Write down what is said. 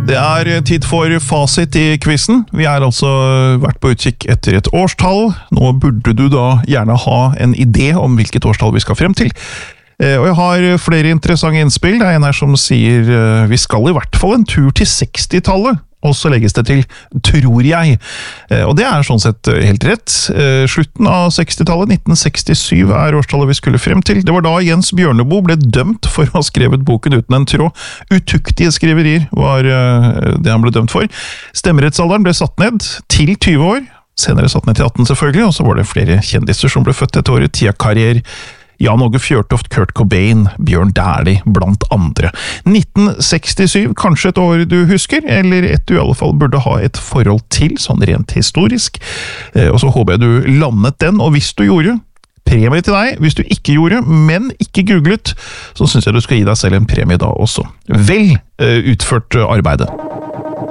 Det tid for fasit I quizen. Vi altså vært på utkikk etter et årstall. Nå burde du da gjerne ha en idé om hvilket årstall vi skal frem til. Og jeg har flere interessante innspill. Det en her som sier vi skal I hvert fall en tur til 60-tallet. Og så legges det til, tror jeg. Og det sånn sett helt rett. Slutten av 60-tallet, 1967, årstallet vi skulle frem til. Det var da Jens Bjørneboe ble dømt for å ha skrevet boken uten en tråd. Utuktige skriverier var det han ble dømt for. Stemmerettsalderen ble satt ned til 20 år. Senere satt ned til 18 selvfølgelig, og så var det flere kjendiser som ble født dette året. Tia Carrier, Jan Åge Fjørtoft, Kurt Cobain, Bjørn Dæhlie, blant andre. 1967, kanskje et år du husker, eller et du I alle fall burde ha et forhold til, sånn rent historisk. Og så håper jeg du landet den, og hvis du gjorde, premie til deg. Hvis du ikke gjorde, men ikke googlet, så synes jeg du skal gi deg selv en premie da også. Vel utført arbeidet.